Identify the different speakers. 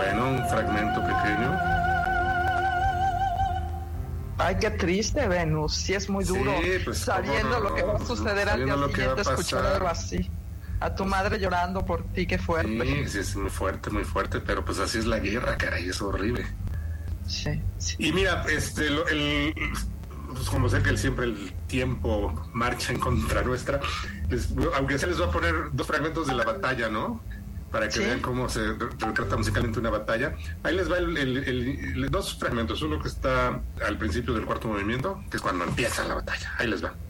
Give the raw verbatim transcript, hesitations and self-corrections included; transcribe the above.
Speaker 1: Bueno, un fragmento pequeño.
Speaker 2: Ay, qué triste, Venus. Sí, es muy duro.
Speaker 1: Sí, pues,
Speaker 2: sabiendo
Speaker 1: no,
Speaker 2: lo que va a suceder al día siguiente, escuchar algo así. A tu madre llorando por ti, qué fuerte.
Speaker 1: Sí, sí, es muy fuerte, muy fuerte, pero pues así es la guerra, caray, es horrible.
Speaker 2: Sí, sí.
Speaker 1: Y mira, este, lo, el, pues como sé que el, siempre el tiempo marcha en contra nuestra, les, aunque se les va a poner dos fragmentos de la batalla, ¿no? Para que ¿sí? vean cómo se retrata musicalmente una batalla. Ahí les va el, el, el, el, dos fragmentos, uno que está al principio del cuarto movimiento, que es cuando empieza la batalla. Ahí les va.